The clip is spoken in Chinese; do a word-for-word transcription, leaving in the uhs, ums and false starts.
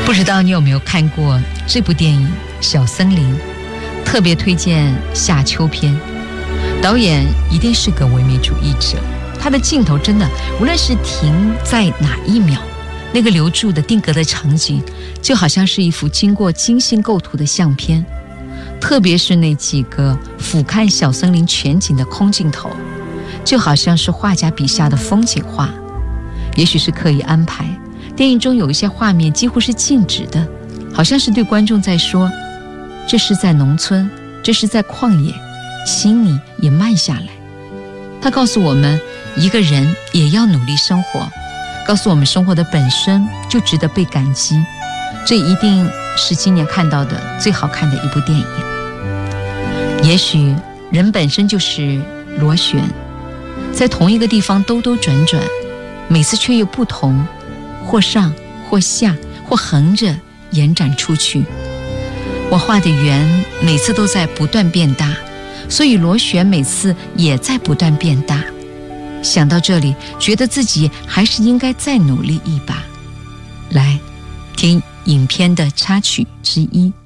不知道你有没有看过这部电影《小森林》，特别推荐夏秋篇。导演一定是个唯美主义者，他的镜头真的无论是停在哪一秒，那个留住的定格的场景就好像是一幅经过精心构图的相片，特别是那几个俯瞰小森林全景的空镜头，就好像是画家笔下的风景画。也许是刻意安排，电影中有一些画面几乎是静止的，好像是对观众在说，这是在农村，这是在旷野，请你也慢下来。他告诉我们，一个人也要努力生活，告诉我们生活的本身就值得被感激。这一定是今年看到的最好看的一部电影。也许人本身就是螺旋，在同一个地方兜兜转转，每次却又不同，或上或下，或横着延展出去。我画的圆每次都在不断变大，所以螺旋每次也在不断变大。想到这里，觉得自己还是应该再努力一把。来，听影片的插曲之一。